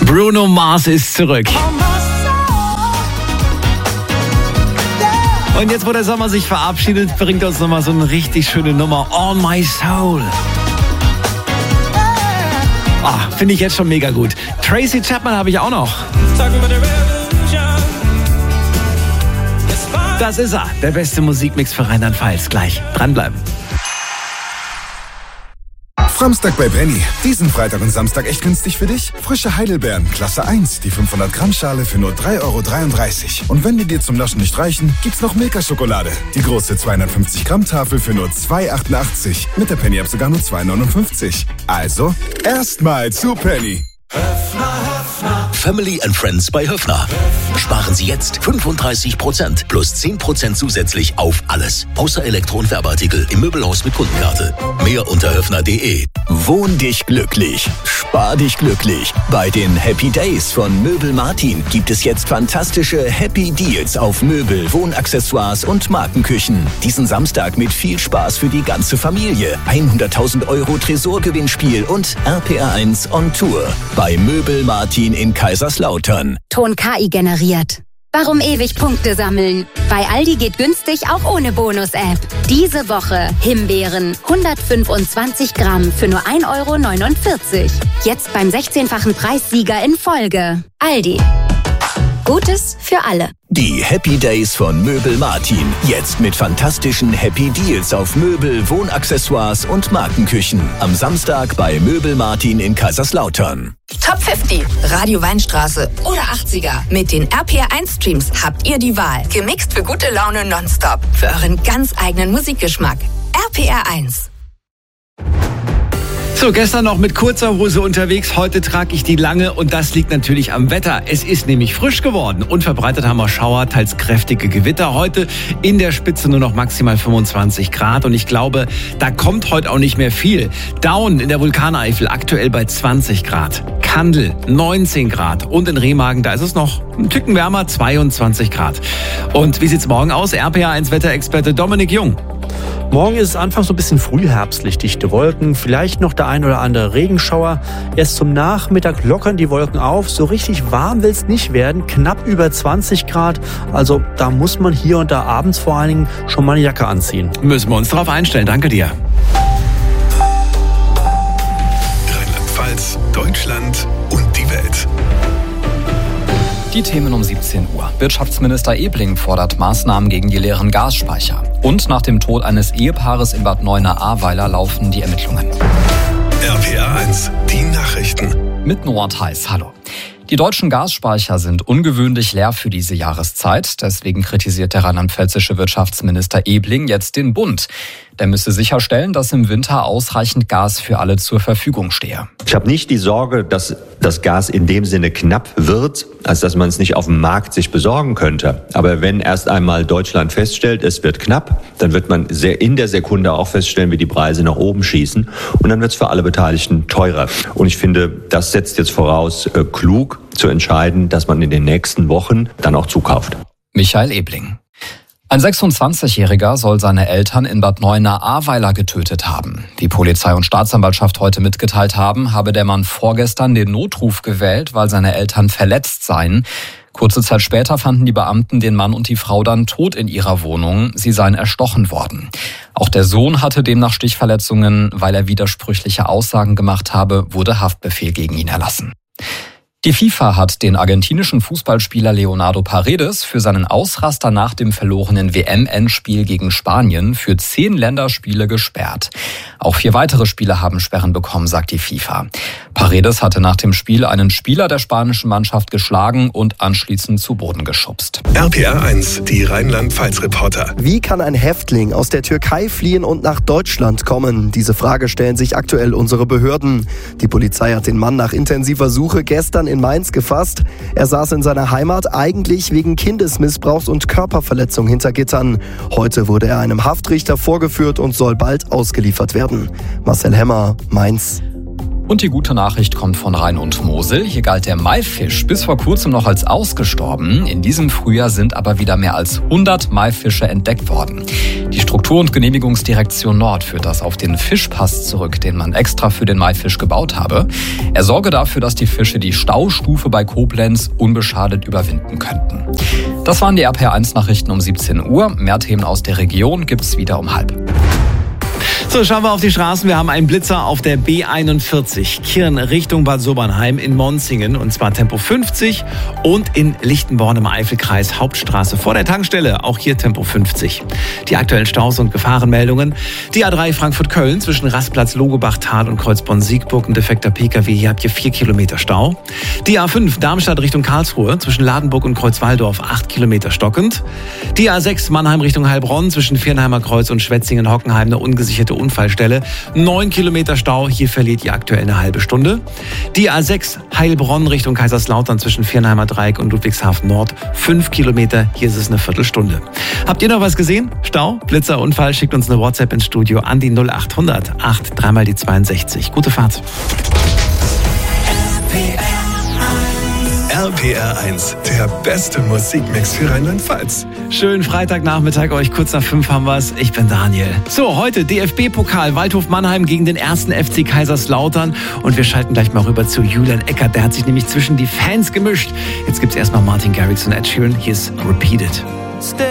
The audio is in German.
Bruno Mars ist zurück. Und jetzt, wo der Sommer sich verabschiedet, bringt uns nochmal so eine richtig schöne Nummer. On My Soul. Finde ich jetzt schon mega gut. Tracy Chapman habe ich auch noch. Das ist er, der beste Musikmix für Rheinland-Pfalz. Gleich dranbleiben. Samstag bei Penny. Diesen Freitag und Samstag echt günstig für dich? Frische Heidelbeeren, Klasse 1, die 500 Gramm Schale für nur 3,33 €. Und wenn die dir zum Naschen nicht reichen, gibt's noch Milka-Schokolade. Die große 250 Gramm Tafel für nur 2,88 €. Mit der Penny-App sogar nur 2,59 €. Also, erstmal zu Penny. Family and Friends bei Höffner. Sparen Sie jetzt 35% plus 10% zusätzlich auf alles. Außer Elektro- und Werbeartikel im Möbelhaus mit Kundenkarte. Mehr unter höffner.de. Wohn dich glücklich. Spar dich glücklich. Bei den Happy Days von Möbel Martin gibt es jetzt fantastische Happy Deals auf Möbel, Wohnaccessoires und Markenküchen. Diesen Samstag mit viel Spaß für die ganze Familie. 100.000 € Tresorgewinnspiel und RPR1 on Tour. Bei Möbel Martin in Kaiserslautern. Ton KI generiert. Warum ewig Punkte sammeln? Bei Aldi geht günstig auch ohne Bonus-App. Diese Woche Himbeeren 125 Gramm für nur 1,49 €. Jetzt beim 16-fachen Preissieger in Folge. Aldi. Gutes für alle. Die Happy Days von Möbel Martin. Jetzt mit fantastischen Happy Deals auf Möbel, Wohnaccessoires und Markenküchen. Am Samstag bei Möbel Martin in Kaiserslautern. Top 50, Radio Weinstraße oder 80er. Mit den RPR1-Streams habt ihr die Wahl. Gemixt für gute Laune nonstop. Für euren ganz eigenen Musikgeschmack. RPR1. So, gestern noch mit kurzer Hose unterwegs, heute trage ich die lange und das liegt natürlich am Wetter. Es ist nämlich frisch geworden und verbreitet haben wir Schauer, teils kräftige Gewitter. Heute in der Spitze nur noch maximal 25 Grad und ich glaube, da kommt heute auch nicht mehr viel. Down in der Vulkaneifel aktuell bei 20 Grad. Kandel 19 Grad und in Remagen, da ist es noch ein Tücken wärmer, 22 Grad. Und wie sieht's morgen aus? RPA1 Wetterexperte Dominik Jung. Morgen ist es anfangs so ein bisschen frühherbstlich, dichte Wolken, vielleicht noch der ein oder andere Regenschauer. Erst zum Nachmittag lockern die Wolken auf, so richtig warm will es nicht werden, knapp über 20 Grad. Also da muss man hier und da abends vor allen Dingen schon mal eine Jacke anziehen. Müssen wir uns darauf einstellen, danke dir. Rheinland-Pfalz, Deutschland und die Welt. Die Themen um 17 Uhr. Wirtschaftsminister Ebling fordert Maßnahmen gegen die leeren Gasspeicher. Und nach dem Tod eines Ehepaares in Bad Neuenahr-Ahrweiler laufen die Ermittlungen. RPR1, die Nachrichten. Mit Noah Theis, hallo. Die deutschen Gasspeicher sind ungewöhnlich leer für diese Jahreszeit. Deswegen kritisiert der rheinland-pfälzische Wirtschaftsminister Ebling jetzt den Bund. Der müsse sicherstellen, dass im Winter ausreichend Gas für alle zur Verfügung stehe. Ich habe nicht die Sorge, dass das Gas in dem Sinne knapp wird, als dass man es nicht auf dem Markt sich besorgen könnte. Aber wenn erst einmal Deutschland feststellt, es wird knapp, dann wird man in der Sekunde auch feststellen, wie die Preise nach oben schießen. Und dann wird es für alle Beteiligten teurer. Und ich finde, das setzt jetzt voraus, klug zu entscheiden, dass man in den nächsten Wochen dann auch zukauft. Michael Ebling. Ein 26-Jähriger soll seine Eltern in Bad Neuenahr-Ahrweiler getötet haben. Wie Polizei und Staatsanwaltschaft heute mitgeteilt haben, habe der Mann vorgestern den Notruf gewählt, weil seine Eltern verletzt seien. Kurze Zeit später fanden die Beamten den Mann und die Frau dann tot in ihrer Wohnung. Sie seien erstochen worden. Auch der Sohn hatte demnach Stichverletzungen. Weil er widersprüchliche Aussagen gemacht habe, wurde Haftbefehl gegen ihn erlassen. Die FIFA hat den argentinischen Fußballspieler Leonardo Paredes für seinen Ausraster nach dem verlorenen WM-Endspiel gegen Spanien für 10 Länderspiele gesperrt. Auch 4 weitere Spieler haben Sperren bekommen, sagt die FIFA. Paredes hatte nach dem Spiel einen Spieler der spanischen Mannschaft geschlagen und anschließend zu Boden geschubst. RPR1, die Rheinland-Pfalz-Reporter. Wie kann ein Häftling aus der Türkei fliehen und nach Deutschland kommen? Diese Frage stellen sich aktuell unsere Behörden. Die Polizei hat den Mann nach intensiver Suche gestern in Mainz gefasst. Er saß in seiner Heimat eigentlich wegen Kindesmissbrauchs und Körperverletzung hinter Gittern. Heute wurde er einem Haftrichter vorgeführt und soll bald ausgeliefert werden. Marcel Hemmer, Mainz. Und die gute Nachricht kommt von Rhein und Mosel. Hier galt der Maifisch bis vor kurzem noch als ausgestorben. In diesem Frühjahr sind aber wieder mehr als 100 Maifische entdeckt worden. Die Struktur- und Genehmigungsdirektion Nord führt das auf den Fischpass zurück, den man extra für den Maifisch gebaut habe. Er sorge dafür, dass die Fische die Staustufe bei Koblenz unbeschadet überwinden könnten. Das waren die RPR1-Nachrichten um 17 Uhr. Mehr Themen aus der Region gibt's wieder um 12:30. So, schauen wir auf die Straßen. Wir haben einen Blitzer auf der B41 Kirn Richtung Bad Sobernheim in Monzingen, und zwar Tempo 50, und in Lichtenborn im Eifelkreis Hauptstraße vor der Tankstelle, auch hier Tempo 50. Die aktuellen Staus und Gefahrenmeldungen: die A3 Frankfurt-Köln zwischen Rastplatz Logebachtal und Kreuzborn-Siegburg, ein defekter Pkw, hier habt ihr 4 Kilometer Stau. Die A5 Darmstadt Richtung Karlsruhe zwischen Ladenburg und Kreuzwaldorf 8 Kilometer stockend. Die A6 Mannheim Richtung Heilbronn zwischen Viernheimer Kreuz und Schwetzingen-Hockenheim eine ungesicherte Unfallstelle. 9 Kilometer Stau, hier verliert ihr aktuell eine halbe Stunde. Die A6 Heilbronn Richtung Kaiserslautern zwischen Viernheimer Dreieck und Ludwigshafen Nord 5 Kilometer, hier ist es eine Viertelstunde. Habt ihr noch was gesehen? Stau, Blitzer, Unfall? Schickt uns eine WhatsApp ins Studio an die 0800 8 3 mal die 62. Gute Fahrt. RPR1, der beste Musikmix für Rheinland-Pfalz. Schönen Freitagnachmittag euch, kurz nach 5 haben wir's. Ich bin Daniel. So, heute DFB-Pokal, Waldhof Mannheim gegen den 1. FC Kaiserslautern. Und wir schalten gleich mal rüber zu Julian Eckert. Der hat sich nämlich zwischen die Fans gemischt. Jetzt gibt's erstmal Martin Garrix und Ed Sheeran. Hier ist Repeat It.